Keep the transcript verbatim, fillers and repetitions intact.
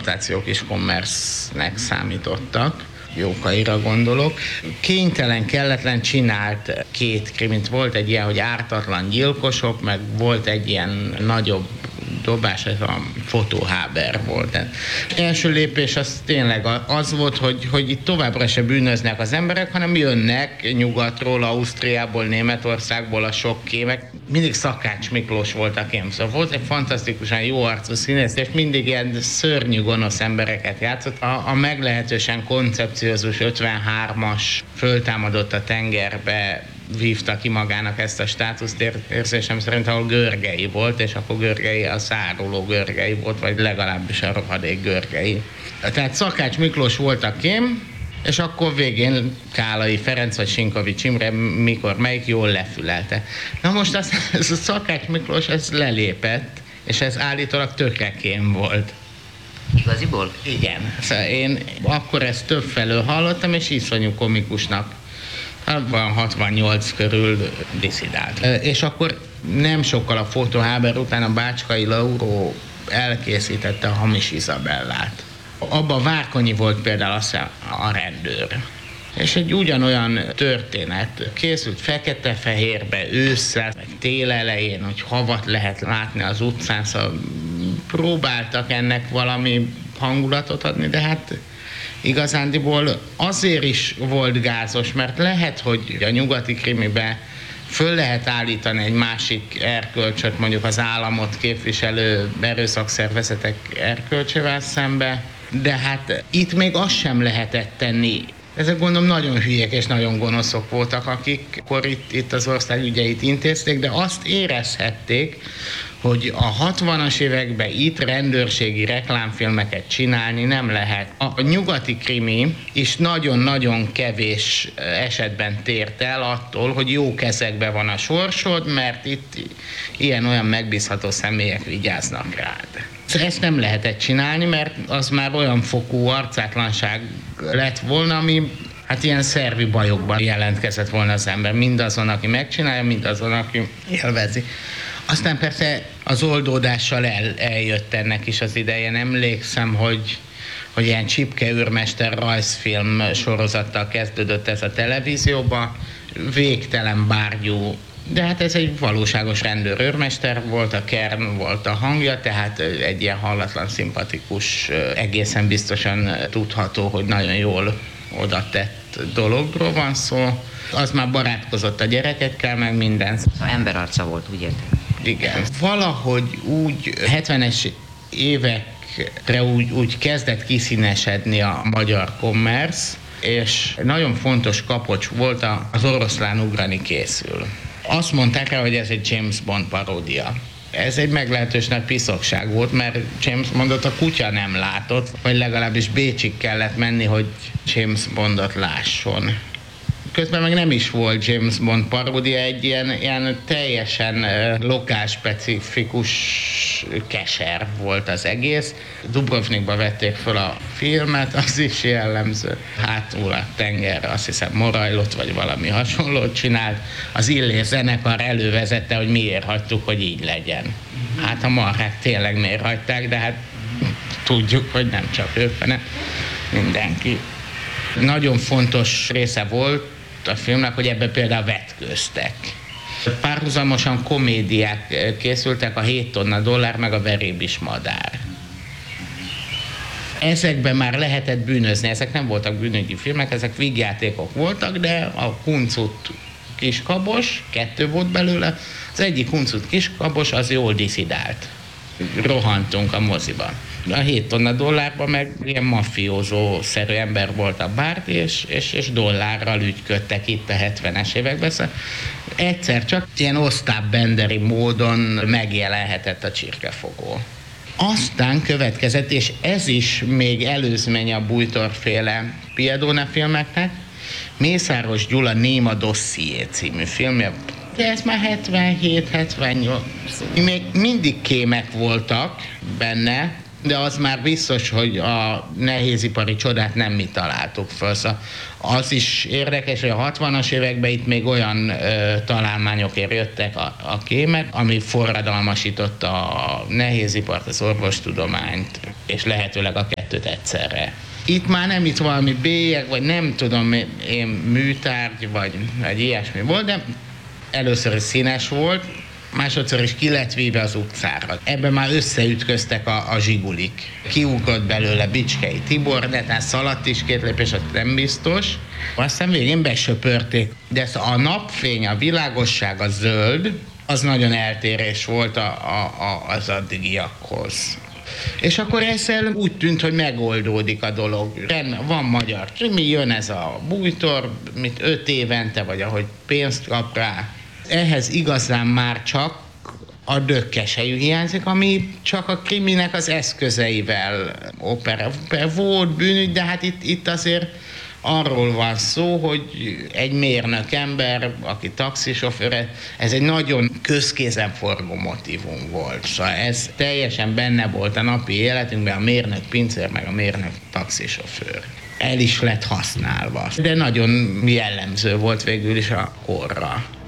adaptációk is kommersznek számítottak. Jókaira gondolok. Kénytelen, kelletlen csinált két krimit. Volt egy ilyen, hogy ártatlan gyilkosok, meg volt egy ilyen nagyobb dobás, ez a fotóháber volt. Az első lépés az tényleg az volt, hogy, hogy itt továbbra se bűnöznek az emberek, hanem jönnek nyugatról, Ausztriából, Németországból a sok kémek. Mindig Szakács Miklós volt a kém. Szóval volt egy fantasztikusan jó arcú színész, és mindig ilyen szörnyű, gonosz embereket játszott. A, a meglehetősen koncepciózus ötvenhármas föltámadott a tengerbe, vívta ki magának ezt a státuszt, érzésem szerint, ahol Görgei volt, és akkor Görgei a száruló Görgei volt, vagy legalábbis a rohadék Görgei. Tehát Szakács Miklós volt a kém, és akkor végén Kálai Ferenc vagy Sinkovics Imre, mikor melyik jól lefülelte. Na most az, ez a Szakács Miklós, ez lelépett, és ez állítólag tökre kém volt. Igaziból? Igen. Szóval én akkor ezt többfelől hallottam, és iszonyú komikusnak van hatvannyolc körül disszidált. És akkor nem sokkal a fotóháber után a Bácskai Lauró elkészítette a Hamis Izabellát. Abban Várkonyi volt például azt a rendőr. És egy ugyanolyan történet készült fekete-fehérbe ősszel, meg tél elején, hogy havat lehet látni az utcán, szóval próbáltak ennek valami hangulatot adni, de hát igazándiból azért is volt gázos, mert lehet, hogy a nyugati krimiben föl lehet állítani egy másik erkölcsöt, mondjuk az államot képviselő erőszakszervezetek erkölcsével szembe, de hát itt még azt sem lehetett tenni. Ezek gondolom nagyon hülyék és nagyon gonoszok voltak, akik akkor itt, itt az ország ügyeit intézték, de azt érezhették, hogy a hatvanas években itt rendőrségi reklámfilmeket csinálni nem lehet. A nyugati krimi is nagyon-nagyon kevés esetben tért el attól, hogy jó kezekben van a sorsod, mert itt ilyen-olyan megbízható személyek vigyáznak rád. Ezt nem lehetett csinálni, mert az már olyan fokú arcátlanság lett volna, ami hát ilyen szervi bajokban jelentkezett volna az ember. Mindazon, aki megcsinálja, mindazon, aki élvezi. Aztán persze az oldódással el, eljött ennek is az ideje. Emlékszem, hogy, hogy ilyen Csipke őrmester rajzfilm sorozattal kezdődött ez a televízióba, végtelen bárgyú, de hát ez egy valóságos rendőr őrmester volt, a Kern volt a hangja, tehát egy ilyen hallatlan, szimpatikus, egészen biztosan tudható, hogy nagyon jól oda tett dologról van szó. Az már barátkozott a gyerekekkel, meg minden. Szóval emberarca volt, úgy értem. Igen. Valahogy úgy hetvenes évekre úgy, úgy kezdett kiszínesedni a magyar kommersz, és nagyon fontos kapocs volt az Oroszlán ugrani készül. Azt mondták rá, hogy ez egy James Bond paródia. Ez egy meglehetős nagy piszokság volt, mert James Bondot a kutya nem látott, vagy legalábbis Bécsig kellett menni, hogy James Bondot lásson. Közben meg nem is volt James Bond paródia, egy ilyen, ilyen teljesen uh, lokálspecifikus keser volt az egész. Dubrovnikba vették fel a filmet, az is jellemző. Hátul a tenger, azt hiszem Morajlot vagy valami hasonlót csinált. Az Illés zenekar elővezette, hogy miért hagytuk, hogy így legyen. Hát a marhák tényleg miért hagyták, de hát tudjuk, hogy nem csak ők, hanem mindenki. Nagyon fontos része volt a filmnek, hogy ebben például vetkőztek. Párhuzamosan komédiák készültek, a hét tonna dollár, meg a Verébis madár. Ezekben már lehetett bűnözni, ezek nem voltak bűnügyi filmek, ezek vígjátékok voltak, de a Huncut kiskabos, kettő volt belőle, az egyik Huncut kiskabos, az jól disszidált. Rohantunk a moziban. A hét tonna dollárban meg ilyen mafiózó-szerű ember volt a Bárd, és, és, és dollárral ügyködtek itt a hetvenes években. Szóval egyszer csak ilyen osztábbenderi módon megjelenhetett a csirkefogó. Aztán következett, és ez is még előzmény a Bújtor-féle Piedone filmeknek, Mészáros Gyula Néma dosszié című filmje. De ez már hetvenhét hetvennyolc. Még mindig kémek voltak benne, de az már biztos, hogy a nehézipari csodát nem mi találtuk föl. Szóval az is érdekes, hogy a hatvanas években itt még olyan ö, találmányokért jöttek a, a kémek, ami forradalmasította a nehézipart, az orvostudományt, és lehetőleg a kettőt egyszerre. Itt már nem itt valami bélyeg, vagy nem tudom én műtárgy, vagy, vagy ilyesmi volt, de először is színes volt, másodszor is ki lett véve az utcára. Ebben már összeütköztek a, a zsigulik. Kiugrott belőle Bicskei Tibor, de tehát szaladt is két lépés, ott nem biztos. Aztán végén besöpörték. De ez a napfény, a világosság, a zöld, az nagyon eltérés volt a, a, a, az addigiakhoz. És akkor ezzel úgy tűnt, hogy megoldódik a dolog. Rendben, van magyar krimi, jön ez a bújtor, mint öt évente, vagy ahogy pénzt kap rá. Ehhez igazán már csak a dökkesejű hiányzik, ami csak a kriminek az eszközeivel opera. Volt bűnügy, de hát itt, itt azért arról van szó, hogy egy mérnök ember, aki taxisofőr, ez egy nagyon közkézen forgó motívum volt. Szóval ez teljesen benne volt a napi életünkben, a mérnök pincér, meg a mérnök taxisofőr. El is lett használva, de nagyon jellemző volt végül is a korra.